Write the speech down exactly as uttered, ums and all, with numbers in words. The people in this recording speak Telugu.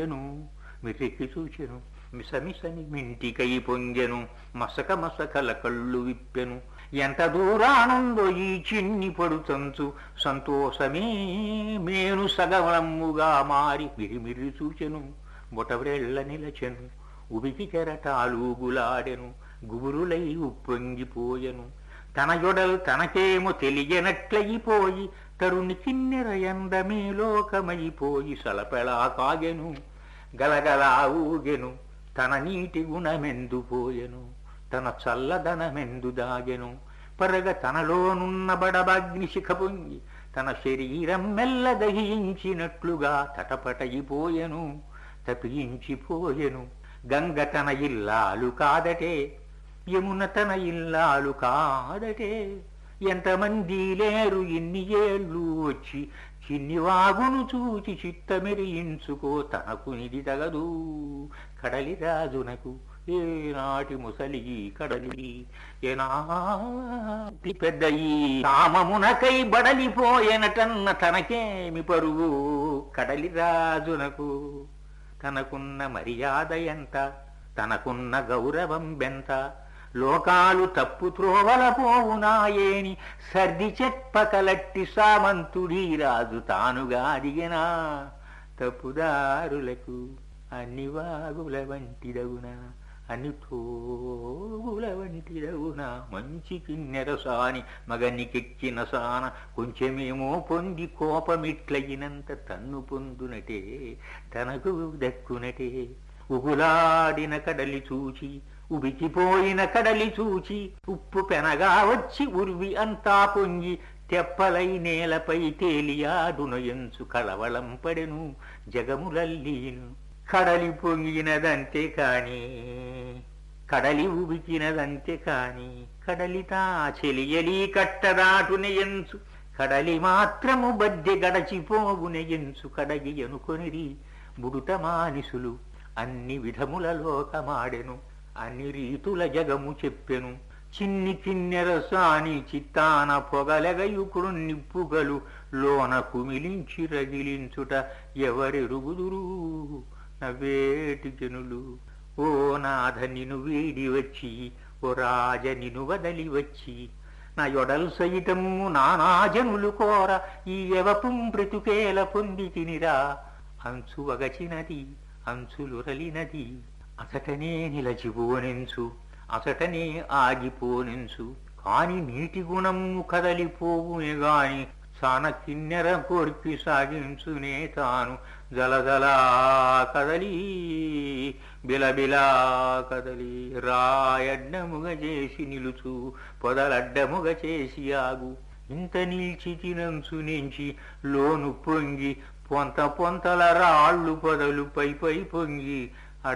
చూచెను మిర్రెక్కి చూచెను మిసమిసని మింటికై పొంగెను మసక మసకల కళ్ళు విప్పెను ఎంత దూరానుందో ఈ చిన్ని పడుతంచు సంతోషమే మేను సగవనమ్ముగా మారి మిరిమిరి చూచెను బొటవ్రెళ్ళ నిలచెను ఉబికి కెరటాలూగులాడెను గుబురులై ఉప్పొంగిపోయెను తన యొడలు తనకేమో తెలియనట్లయిపోయి తరుణి కిన్నెర ఎందమే లోకమైపోయి సలపెళా కాగెను గలగలా ఊగెను తన నీటి గుణమెందుపోయెను తన చల్లదనమెందు దాగెను పరగ తనలోనున్న బడబాగ్ని శిఖ పొంగి తన శరీరం మెల్ల దహించినట్లుగా తటపటయిపోయెను తపించిపోయెను గంగ తన ఇల్లాలు కాదటే యమున తన ఇల్లాలు కాదటే ఎంతమంది లేరు ఇన్ని ఏళ్ళు వచ్చి చిన్ని వాగును చూచి చిత్తమెరియించుకో తనకు నిధి తగదు కడలి రాజునకు ఏనాటి ముసలి కడలి ఏనాటి పెద్ద ఈ కామమునకై బడలిపోయెనటన్న తనకేమి పరువు కడలి రాజునకు తనకున్న మర్యాద ఎంత తనకున్న గౌరవం బెంత లోకాలు తప్పు త్రోవల పోవునాయేని సర్ది చెప్పకలట్టి సామంతుడీ రాజు తానుగా దిగినా తప్పుదారులకు అన్ని వాగుల వంటిదగునా అన్ని తోగుల వంటిదగునా మంచి కిన్నెరసాని మగనికెక్కిన సాన కొంచెమేమో పొంది కోపమిట్లయినంత తన్ను పొందునటే తనకు దక్కునటే ఉగులాడిన కడలి చూచి ఉబికిపోయిన కడలి చూచి ఉప్పు పెనగా వచ్చి ఉర్వి అంతా పొంగి తెప్పలై నేలపై తేలియాడునయంచు కలవళం పడెను జగములల్లీను కడలి పొంగినదంతే కాని కడలి ఉబికినదంతే కాని కడలితా చెలియలి కట్టదాటునయంచు కడలి మాత్రము బద్దె గడచిపోవునయంచు కడగి అనుకొనిరి బుడుత మానిసులు అన్ని విధముల లోకమాడెను అన్ని రీతుల జగము చెప్పెను చిన్ని కిన్నెరసాని చిత్తాన పొగలెగయుకుడు నిప్పుగలు లోన కుమిలించి రగిలించుట ఎవరెరుగుదురు నవ్వేటి జనులు ఓ నాథ నిను వీడి వచ్చి ఓ రాజ నిను వదలి వచ్చి నా యొడల్ సైతము నానాజనులు కోర ఈ ఎవపుం బ్రతుకేల పొంది తినిరా అంచు వగచినది అంచులురలినది అసటనే నిలచిపోనెంచు అసటనే ఆగిపోనెంచు కాని నీటి గుణము కదలిపోవునే గాని సాన కిన్నెర కోర్పి సాగించునే తాను జలజలా కదలి బిలబిలా కదలి రాయడ్డముగ చేసి నిలుచు పొదలడ్డముగ చేసి ఆగు ఇంత నిల్చి తినంచు నుంచి లోను పొంగి పొంత పొంతల రాళ్ళు పొదలు పై పై పొంగి